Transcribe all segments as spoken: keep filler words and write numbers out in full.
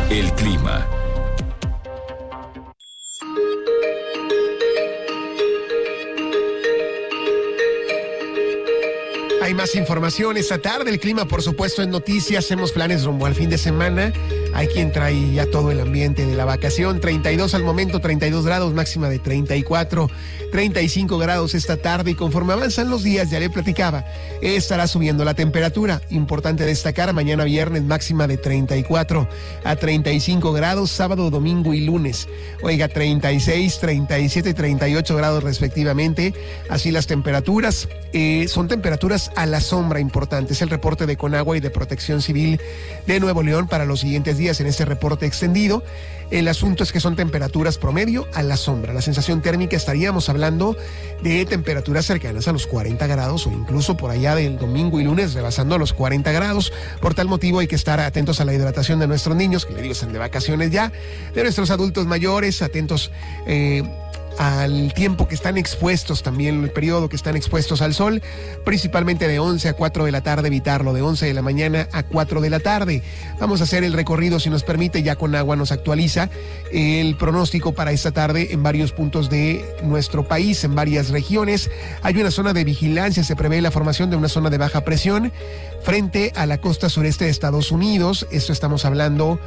El clima. Hay más información esta tarde. El clima, por supuesto, en noticias. Hacemos planes rumbo al fin de semana. Hay quien trae ya todo el ambiente de la vacación. treinta y dos al momento, treinta y dos grados, máxima de treinta y cuatro, treinta y cinco grados esta tarde. Y conforme avanzan los días, ya le platicaba, estará subiendo la temperatura. Importante destacar, mañana viernes máxima de treinta y cuatro a treinta y cinco grados, sábado, domingo y lunes. Oiga, treinta y seis, treinta y siete y treinta y ocho grados respectivamente. Así las temperaturas. Eh, son temperaturas a la sombra importantes. El reporte de Conagua y de Protección Civil de Nuevo León para los siguientes días en este reporte extendido. El asunto es que son temperaturas promedio a la sombra. La sensación térmica, estaríamos hablando de temperaturas cercanas a los cuarenta grados o incluso por allá del domingo y lunes rebasando los cuarenta grados. Por tal motivo hay que estar atentos a la hidratación de nuestros niños, que le digo están de vacaciones ya, de nuestros adultos mayores, atentos eh, al tiempo que están expuestos, también el periodo que están expuestos al sol, principalmente de once a cuatro de la tarde, evitarlo, de once de la mañana a cuatro de la tarde. Vamos a hacer el recorrido, si nos permite, ya Conagua nos actualiza el pronóstico para esta tarde en varios puntos de nuestro país, en varias regiones. Hay una zona de vigilancia, se prevé la formación de una zona de baja presión frente a la costa sureste de Estados Unidos. Esto estamos hablando...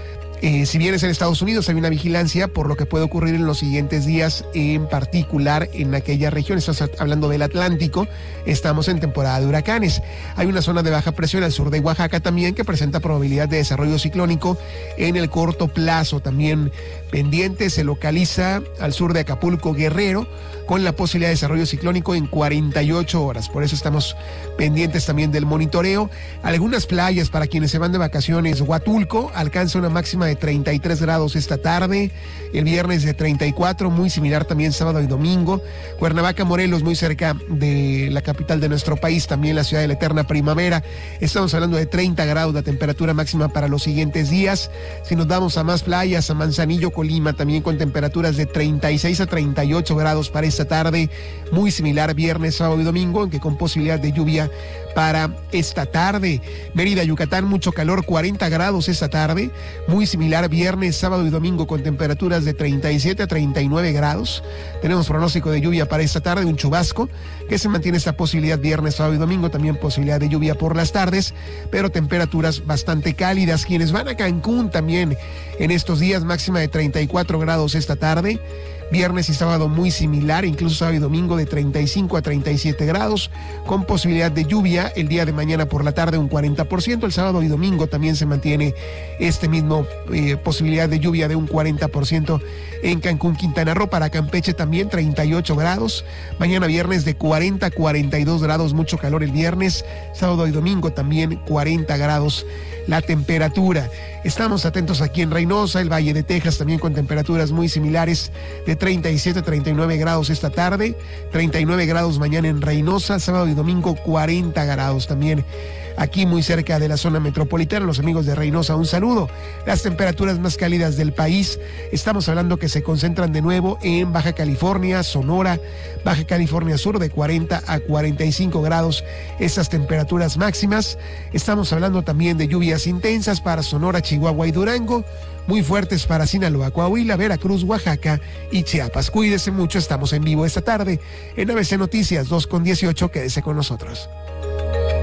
Eh, si bien es en Estados Unidos, hay una vigilancia por lo que puede ocurrir en los siguientes días, en particular en aquella región. Estamos hablando del Atlántico, estamos en temporada de huracanes. Hay una zona de baja presión al sur de Oaxaca también que presenta probabilidad de desarrollo ciclónico en el corto plazo. También pendiente se localiza al sur de Acapulco, Guerrero, con la posibilidad de desarrollo ciclónico en cuarenta y ocho horas. Por eso estamos pendientes también del monitoreo. Algunas playas para quienes se van de vacaciones. Huatulco alcanza una máxima de treinta y tres grados esta tarde. El viernes de treinta y cuatro, muy similar también sábado y domingo. Cuernavaca, Morelos, muy cerca de la capital de nuestro país, también la ciudad de la eterna primavera. Estamos hablando de treinta grados la temperatura máxima para los siguientes días. Si nos damos a más playas, a Manzanillo, Colima, también con temperaturas de treinta y seis a treinta y ocho grados para esta tarde, muy similar viernes, sábado y domingo, aunque con posibilidad de lluvia para esta tarde. Mérida, Yucatán, mucho calor, cuarenta grados esta tarde, muy similar viernes, sábado y domingo con temperaturas de treinta y siete a treinta y nueve grados. Tenemos pronóstico de lluvia para esta tarde, un chubasco, que se mantiene esta posibilidad viernes, sábado y domingo, también posibilidad de lluvia por las tardes, pero temperaturas bastante cálidas. Quienes van a Cancún también en estos días, máxima de treinta y cuatro grados esta tarde. Viernes y sábado muy similar, incluso sábado y domingo de treinta y cinco a treinta y siete grados, con posibilidad de lluvia el día de mañana por la tarde un cuarenta por ciento, el sábado y domingo también se mantiene este mismo eh, posibilidad de lluvia de un cuarenta por ciento en Cancún, Quintana Roo. Para Campeche también treinta y ocho grados, mañana viernes de cuarenta a cuarenta y dos grados, mucho calor el viernes, sábado y domingo también cuarenta grados la temperatura. Estamos atentos aquí en Reynosa, el Valle de Texas, también con temperaturas muy similares de treinta y siete a treinta y nueve grados esta tarde, treinta y nueve grados mañana en Reynosa, sábado y domingo cuarenta grados también aquí muy cerca de la zona metropolitana. Los amigos de Reynosa, un saludo. Las temperaturas más cálidas del país, estamos hablando que se concentran de nuevo en Baja California, Sonora, Baja California Sur, de cuarenta a cuarenta y cinco grados, esas temperaturas máximas. Estamos hablando también de lluvias intensas para Sonora, Chihuahua y Durango, muy fuertes para Sinaloa, Coahuila, Veracruz, Oaxaca y Chiapas. Cuídese mucho, estamos en vivo esta tarde en A B C Noticias dos con dieciocho, quédese con nosotros.